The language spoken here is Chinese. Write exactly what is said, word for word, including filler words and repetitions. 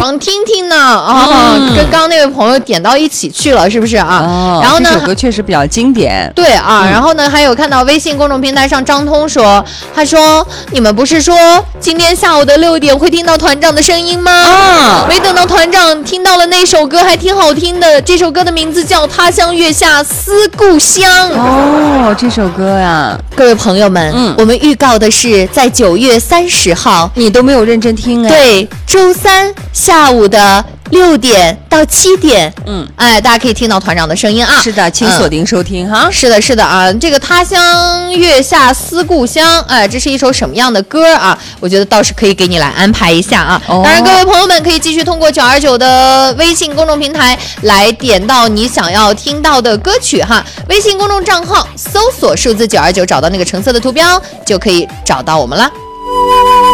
爽听听呢啊、嗯，跟刚刚那位朋友点到一起去了，是不是啊？ 哦， 然后呢， 这首歌确实比较经典。 对啊、嗯， 然后呢，还有看到微信公众平台上张通说，他说你们不是说今天下午的六点会听到团长的声音吗？啊，没等到团长听到了那首歌，还挺好听的。这首歌的名字叫《他乡月下思故乡》。 哦，这首歌呀， 各位朋友们，嗯，我们预告的是在九月三十号， 你都没有认真听哎。 对，周三下午的六点到七点，嗯，哎，大家可以听到团长的声音啊。 是的，请锁定收听、嗯、哈。 是的，是的啊，这个《他乡月下思故乡》，哎，这是一首什么样的歌啊？我觉得倒是可以给你来安排一下啊。哦、当然，各位朋友们可以继续通过九二九的微信公众平台来点到你想要听到的歌曲哈。微信公众账号搜索数字九二九，找到那个橙色的图标，就可以找到我们了。